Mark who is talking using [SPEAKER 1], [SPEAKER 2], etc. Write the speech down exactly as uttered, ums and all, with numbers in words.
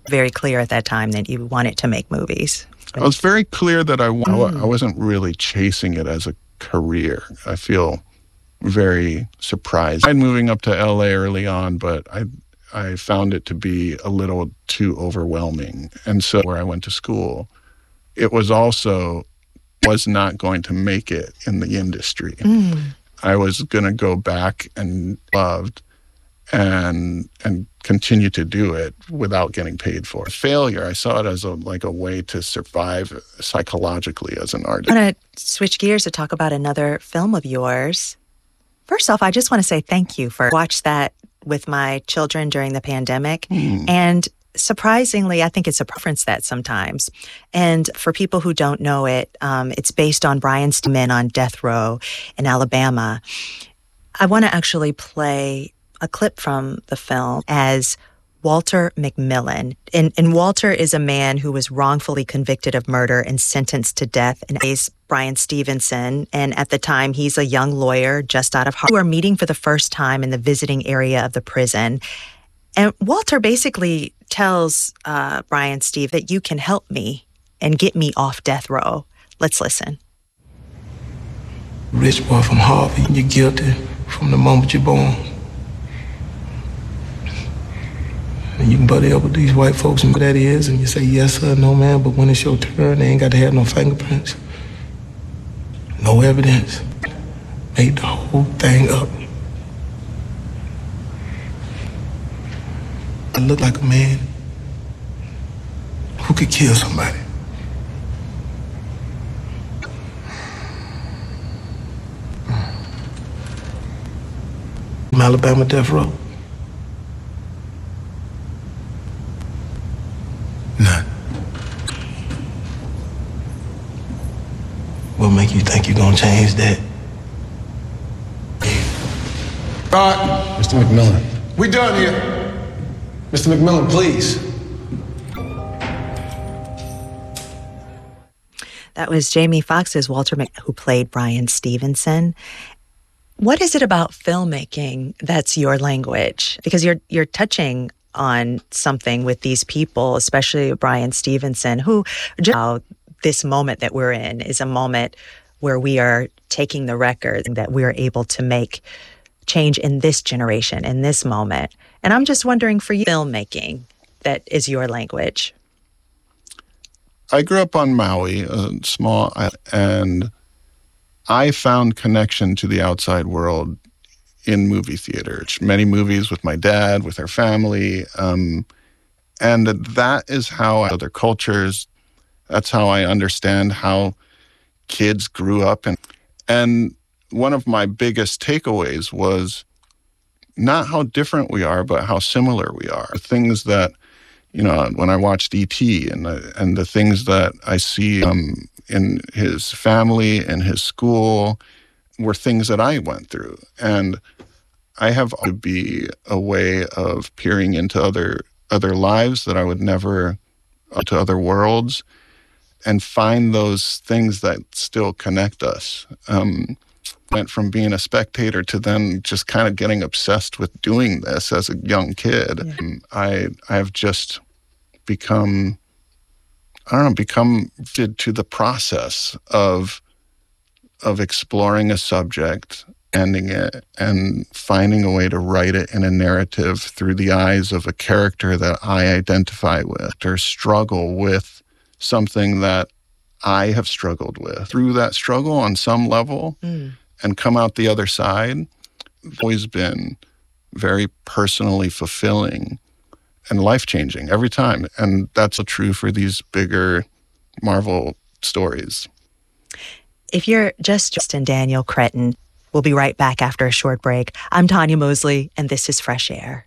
[SPEAKER 1] very clear at that time that you wanted to make movies.
[SPEAKER 2] I was very clear that I,
[SPEAKER 1] Mm.
[SPEAKER 2] I wasn't really chasing it as a career. I feel very surprised. I tried moving up to L A early on, but I I found it to be a little too overwhelming. And so where I went to school, it was also was not going to make it in the industry.
[SPEAKER 1] Mm.
[SPEAKER 2] I was going to go back and loved and and continue to do it without getting paid for it. Failure, I saw it as a like a way to survive psychologically as an artist.
[SPEAKER 1] I want to switch gears to talk about another film of yours. First off, I just want to say thank you for watch that with my children during the pandemic.
[SPEAKER 2] Mm.
[SPEAKER 1] And surprisingly, I think it's a preference that sometimes. And for people who don't know it, um, it's based on Bryan Stevenson on death row in Alabama. I want to actually play a clip from the film as Walter McMillian. And, and Walter is a man who was wrongfully convicted of murder and sentenced to death, and is Bryan Stevenson. And at the time, he's a young lawyer just out of Harvard, who are meeting for the first time in the visiting area of the prison. And Walter basically tells uh, Bryan Steve that you can help me and get me off death row. Let's listen.
[SPEAKER 3] Rich boy from Harvard, you're guilty from the moment you're born. And you can buddy up with these white folks and what that is, and you say yes sir, no ma'am, but when it's your turn, they ain't got to have no fingerprints, no evidence. Made the whole thing up. I look like a man who could kill somebody. From Alabama death row. None. What make you think you're gonna change that?
[SPEAKER 4] Uh,
[SPEAKER 5] Mister McMillian.
[SPEAKER 4] we done here.
[SPEAKER 5] Mister McMillian, please.
[SPEAKER 1] That was Jamie Foxx's Walter Mc, who played Bryan Stevenson. What is it about filmmaking that's your language? Because you're you're touching on something with these people, especially Bryan Stevenson, who just, this moment that we're in is a moment where we are taking the record that we're able to make change in this generation, in this moment. And I'm just wondering for you, filmmaking that is your language.
[SPEAKER 2] I grew up on Maui, a small island, and I found connection to the outside world in movie theater. Many movies with my dad, with our family, um, and that is how I, other cultures, that's how I understand how kids grew up. And, and one of my biggest takeaways was not how different we are, but how similar we are. Things that, you know, when I watched E T and the, and the things that I see um, in his family and his school were things that I went through. And I have to be a way of peering into other other lives that I would never, uh, to other worlds, and find those things that still connect us. Um, went from being a spectator to then just kind of getting obsessed with doing this as a young kid. Yeah. Um, I I have just become, I don't know, become to the process of of exploring a subject, ending it, and finding a way to write it in a narrative through the eyes of a character that I identify with or struggle with something that I have struggled with. Through that struggle on some level mm. and come out the other side, it's always been very personally fulfilling and life-changing every time. And that's true for these bigger Marvel stories.
[SPEAKER 1] If you're just Justin Daniel Cretton, we'll be right back after a short break. I'm Tanya Mosley, and this is Fresh Air.